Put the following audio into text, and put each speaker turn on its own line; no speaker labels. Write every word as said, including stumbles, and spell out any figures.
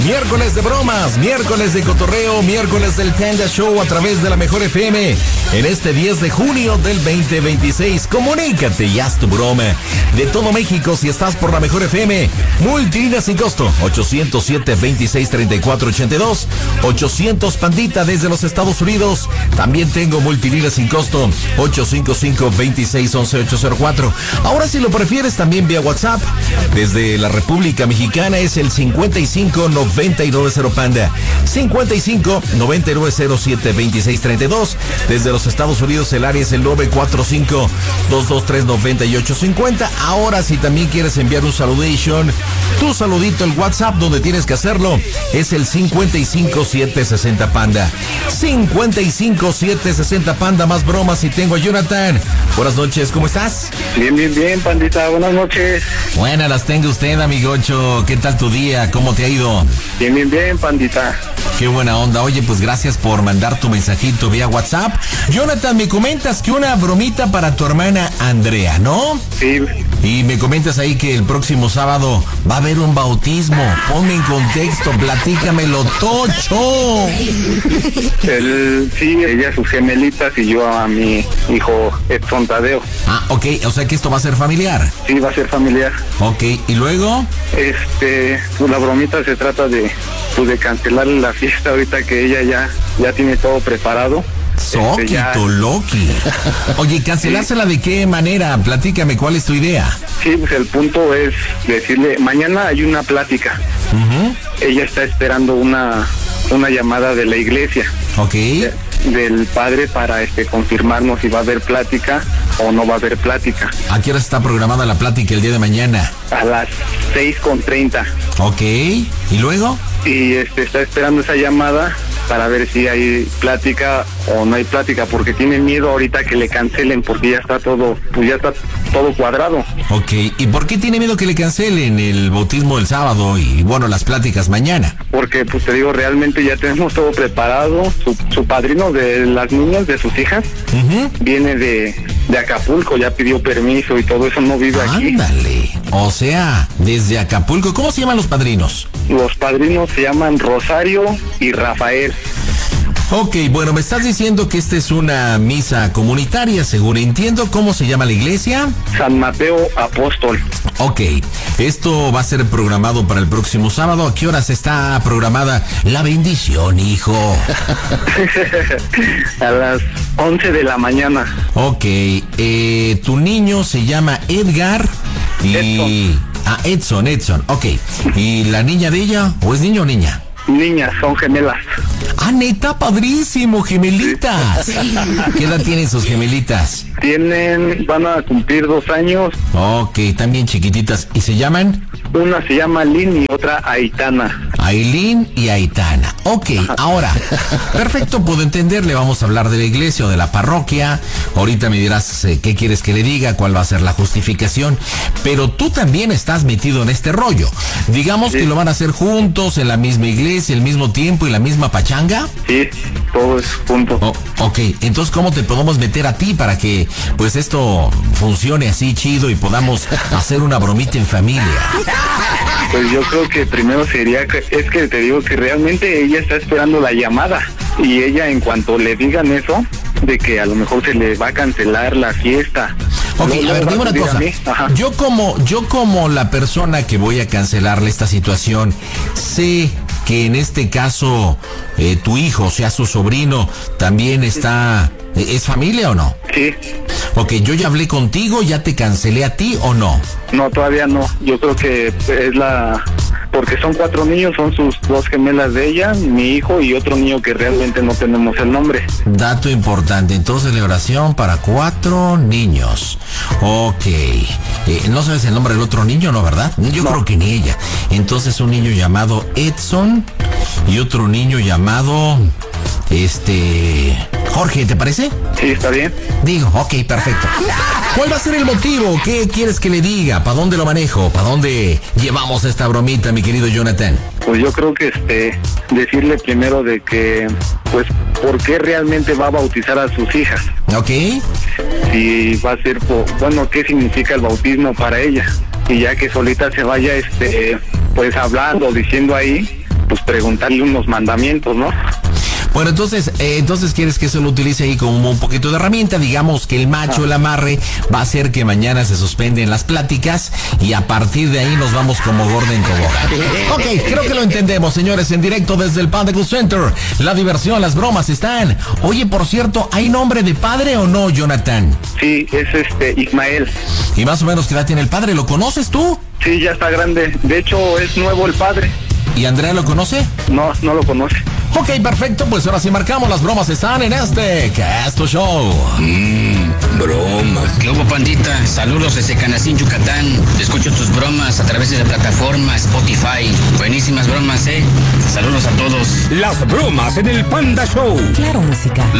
Miércoles de bromas, miércoles de cotorreo, miércoles del Panda Show a través de la Mejor F M. En este diez de junio del veinte veintiséis, comunícate y haz tu broma. De todo México, si estás por la Mejor F M, multilínea sin costo, ochocientos siete, veintiséis, treinta y cuatro, ochenta y dos, ochocientos Pandita desde los Estados Unidos. También tengo multilínea sin costo, ocho cinco cinco, veintiséis, once, ochocientos cuatro. Ahora, si lo prefieres, también vía WhatsApp. Desde la República Mexicana es el cincuenta y cinco, noventa y nueve cero Panda, cincuenta y cinco, noventa y nueve cero siete, veintiséis, treinta y dos. Desde los Estados Unidos el área es el nueve cuatro cinco, dos dos tres, nueve ocho cinco cero. Ahora, si también quieres enviar un saludation, tu saludito, el WhatsApp donde tienes que hacerlo es el cincuenta y cinco, setecientos sesenta Panda, cincuenta y cinco, setecientos sesenta Panda. Más bromas y tengo a Jonathan. Buenas noches, ¿cómo estás?
Bien, bien, bien, Pandita, buenas noches.
Buenas las tenga usted, amigocho. ¿Qué tal tu día? ¿Cómo te ha ido?
Bien, bien, bien, Pandita.
Qué buena onda. Oye, pues gracias por mandar tu mensajito vía WhatsApp. Jonathan, me comentas que una bromita para tu hermana Andrea, ¿no?
Sí.
Y me comentas ahí que el próximo sábado va a haber un bautismo. Ponme en contexto, platícamelo, tocho.
El, sí, ella sus gemelitas y yo a mi hijo Edson Tadeo.
Ah, ok, o sea que esto va a ser familiar.
Sí, va a ser familiar.
Ok, ¿y luego?
Este, pues la bromita se trata de, pues de cancelar la fiesta ahorita que ella ya, ya tiene todo preparado.
Soquito, este, ya... Loki. Oye, ¿cancelársela sí. de qué manera? Platícame, ¿cuál es tu idea?
Sí, pues el punto es decirle, mañana hay una plática. Uh-huh. Ella está esperando una, una llamada de la iglesia.
Ok.
De, del padre para este confirmarnos si va a haber plática o no va a haber plática.
¿A qué hora está programada la plática el día de mañana?
A las seis con treinta.
Ok, ¿y luego?
Y este está esperando esa llamada para ver si hay plática o no hay plática, porque tiene miedo ahorita que le cancelen, porque ya está todo, pues ya está todo cuadrado.
Ok, ¿y por qué tiene miedo que le cancelen el bautismo el sábado y, bueno, las pláticas mañana?
Porque, pues te digo, realmente ya tenemos todo preparado. Su, su padrino de las niñas, de sus hijas, uh-huh. viene de, de Acapulco, ya pidió permiso y todo eso, no vive aquí.
Ándale, o sea, desde Acapulco. ¿Cómo se llaman los padrinos?
Los padrinos se llaman Rosario y Rafael.
Ok, bueno, me estás diciendo que esta es una misa comunitaria, seguro entiendo. ¿Cómo se llama la iglesia?
San Mateo Apóstol.
Ok, esto va a ser programado para el próximo sábado. ¿A qué horas está programada la bendición, hijo?
A las once de la mañana.
Ok, eh, tu niño se llama Edgar y...
Edson.
Ah, Edson, Edson, ok. ¿Y la niña de ella? ¿O es niño o niña?
Niñas, son gemelas.
Ah, neta, padrísimo, gemelitas. ¿Qué edad tienen sus gemelitas?
Tienen, van a cumplir dos años.
Ok, están bien chiquititas. ¿Y se llaman?
Una se llama Lynn y otra Aitana.
Ailín y Aitana. Ok, ahora, perfecto, puedo entenderle. Vamos a hablar de la iglesia o de la parroquia. Ahorita me dirás eh, qué quieres que le diga, cuál va a ser la justificación. Pero tú también estás metido en este rollo. Digamos sí. que lo van a hacer juntos, en la misma iglesia, el mismo tiempo y la misma pachanga.
Sí, todo es junto.
Oh, ok, entonces, ¿cómo te podemos meter a ti para que pues esto funcione así chido y podamos hacer una bromita en familia?
Pues yo creo que primero sería, que, es que te digo que realmente ella está esperando la llamada y ella en cuanto le digan eso, de que a lo mejor se le va a cancelar la fiesta.
Ok, no, a ver, dime una cosa. Yo como, yo como la persona que voy a cancelarle esta situación, sé que en este caso eh, tu hijo, o sea, su sobrino, también está... ¿Es familia o no?
Sí.
Ok, yo ya hablé contigo, ¿ya te cancelé a ti o no?
No, todavía no. Yo creo que es la... Porque son cuatro niños, son sus dos gemelas de ella, mi hijo y otro niño que realmente no tenemos el nombre.
Dato importante, entonces celebración para cuatro niños. Ok. Eh, ¿No sabes el nombre del otro niño, no, verdad? Yo no. creo que ni ella. Entonces un niño llamado Edson y otro niño llamado... Este... Jorge, ¿te parece?
Sí, está bien.
Digo, ok, perfecto. ¿Cuál va a ser el motivo? ¿Qué quieres que le diga? ¿Para dónde lo manejo? ¿Para dónde llevamos esta bromita, mi querido Jonathan?
Pues yo creo que este decirle primero de que, pues, ¿por qué realmente va a bautizar a sus hijas?
Ok.
Si va a ser, por, bueno, ¿qué significa el bautismo para ella? Y ya que solita se vaya, este, pues, hablando, diciendo ahí, pues preguntarle unos mandamientos, ¿no?
Bueno, entonces, eh, entonces quieres que eso lo utilice ahí como un poquito de herramienta. Digamos que el macho, el amarre, va a hacer que mañana se suspenden las pláticas y a partir de ahí nos vamos como gorda en tobogán. Ok, creo que lo entendemos, señores, en directo desde el Panda Cool Center. La diversión, las bromas están. Oye, por cierto, ¿hay nombre de padre o no, Jonathan?
Sí, es este Ismael.
¿Y más o menos qué edad tiene el padre? ¿Lo conoces tú?
Sí, ya está grande. De hecho, es nuevo el padre.
¿Y Andrea lo conoce?
No, no lo conoce.
Ok, perfecto, pues ahora sí marcamos, las bromas están en este Casto Show.
Mmm, bromas.
¿Qué hubo, pandita? Saludos desde Canacín, Yucatán. Escucho tus bromas a través de la plataforma Spotify. Buenísimas bromas, ¿eh? Saludos a todos.
Las bromas en el Panda Show.
Claro, música.